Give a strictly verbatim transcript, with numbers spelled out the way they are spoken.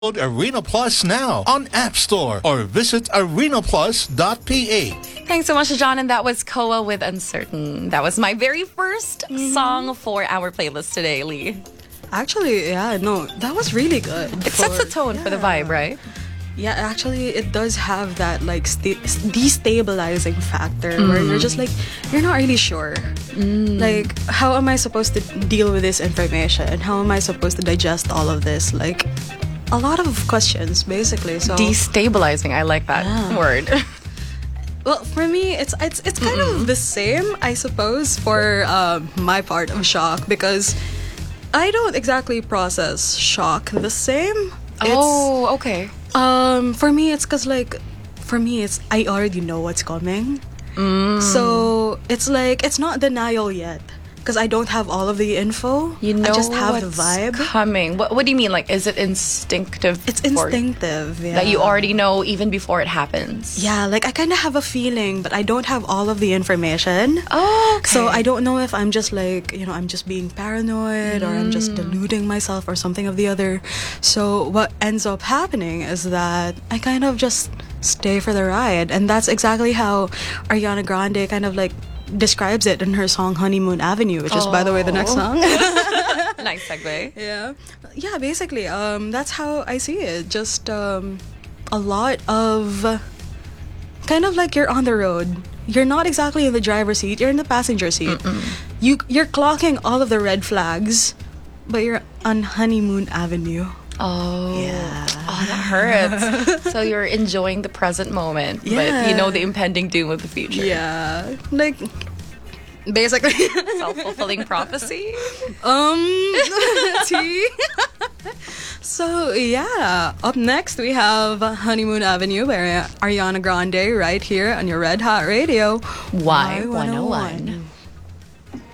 Arena Plus now on App Store or visit arena plus dot p h. Thanks so much, John. And that was Koa with Uncertain. That was my very first mm-hmm. song for our playlist today, Lee. Actually, yeah, no, that was really good. It for, sets the tone yeah. for the vibe, right? Yeah, actually, it does have that like sta- destabilizing factor mm. where you're just like, you're not really sure. Mm. Like, how am I supposed to deal with this information? How am I supposed to digest all of this? Like, a lot of questions, basically. So destabilizing, I like that yeah. word. Well, for me, it's it's it's kind mm-mm. of the same, I suppose, for uh, my part of shock, because I don't exactly process shock the same. Oh, it's, okay. Um, for me, it's because like, for me, it's I already know what's coming. Mm. So it's like it's not denial yet. Because I don't have all of the info. You know, I just have what's the vibe coming. What, what do you mean? Like, is it instinctive? It's instinctive, yeah. That you already know even before it happens. Yeah, like I kind of have a feeling, but I don't have all of the information. Oh, okay. So I don't know if I'm just like, you know, I'm just being paranoid mm. or I'm just deluding myself or something of the other. So what ends up happening is that I kind of just stay for the ride. And that's exactly how Ariana Grande kind of like describes it in her song Honeymoon Avenue, which is, oh. by the way, the next song. Nice segue. Yeah. Yeah, basically, um, that's how I see it. Just um, a lot of kind of like you're on the road. You're not exactly in the driver's seat. You're in the passenger seat. Mm-mm. You, you're clocking all of the red flags, but you're on Honeymoon Avenue. Oh. Yeah. Oh, that hurts. So you're enjoying the present moment, yeah. but you know the impending doom of the future. Yeah. Like, basically. Self-fulfilling prophecy? Um, T. So, yeah. Up next, we have Honeymoon Avenue by Ariana Grande right here on your Red Hot Radio. Y one oh one.